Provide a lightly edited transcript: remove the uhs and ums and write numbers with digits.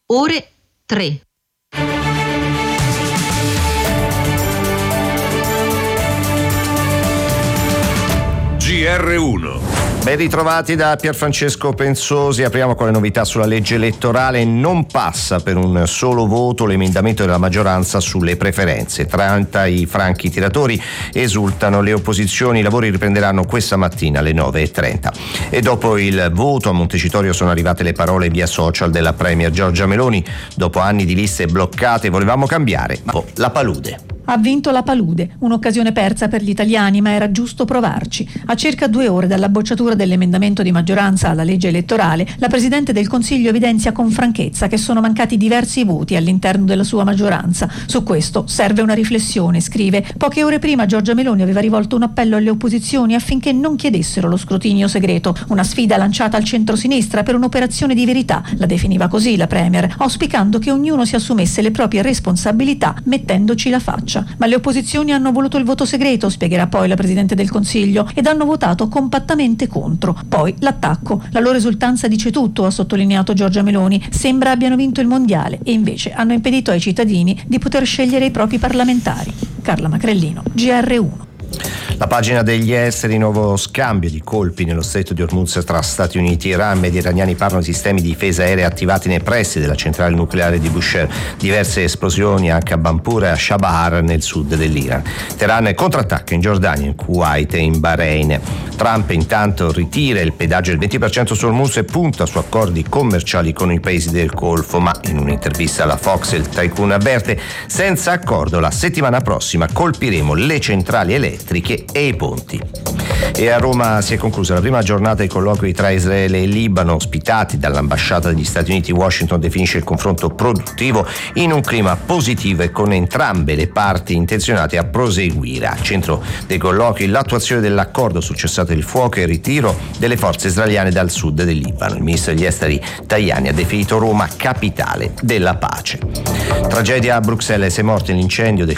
ore 3. GR1. Ben ritrovati da Pierfrancesco Pensosi. Apriamo con le novità sulla legge elettorale. Non passa per un solo voto l'emendamento della maggioranza sulle preferenze. 30 i franchi tiratori esultano. Le opposizioni, i lavori riprenderanno questa mattina alle 9:30. E dopo il voto a Montecitorio sono arrivate le parole via social della premier Giorgia Meloni. Dopo anni di liste bloccate volevamo cambiare, ma la palude. Ha vinto la palude, un'occasione persa per gli italiani, ma era giusto provarci. A circa 2 ore dalla bocciatura dell'emendamento di maggioranza alla legge elettorale, la Presidente del Consiglio evidenzia con franchezza che sono mancati diversi voti all'interno della sua maggioranza. Su questo serve una riflessione, scrive. Poche ore prima Giorgia Meloni aveva rivolto un appello alle opposizioni affinché non chiedessero lo scrutinio segreto, una sfida lanciata al centro-sinistra per un'operazione di verità, la definiva così la Premier, auspicando che ognuno si assumesse le proprie responsabilità mettendoci la faccia. Ma le opposizioni hanno voluto il voto segreto, spiegherà poi la Presidente del Consiglio, ed hanno votato compattamente contro. Poi l'attacco. La loro esultanza dice tutto, ha sottolineato Giorgia Meloni. Sembra abbiano vinto il mondiale e invece hanno impedito ai cittadini di poter scegliere i propri parlamentari. Carla Macrellino, GR1. La pagina degli esteri, nuovo scambio di colpi nello stretto di Hormuz tra Stati Uniti e Iran. Media iraniani parlano di sistemi di difesa aerea attivati nei pressi della centrale nucleare di Bushehr. Diverse esplosioni anche a Bampur e a Shabahar nel sud dell'Iran. Teheran contrattacca in Giordania, in Kuwait e in Bahrain. Trump intanto ritira il pedaggio del 20% su Hormuz e punta su accordi commerciali con i paesi del Golfo, ma in un'intervista alla Fox il tycoon avverte: senza accordo la settimana prossima colpiremo le centrali elettriche e i ponti. E a Roma si è conclusa la prima giornata dei colloqui tra Israele e Libano, ospitati dall'ambasciata degli Stati Uniti. Washington definisce il confronto produttivo in un clima positivo e con entrambe le parti intenzionate a proseguire. Al centro dei colloqui l'attuazione dell'accordo sul cessate il fuoco e il ritiro delle forze israeliane dal sud del Libano. Il ministro degli esteri Tajani ha definito Roma capitale della pace. Tragedia a Bruxelles, 6 morti nell'incendio del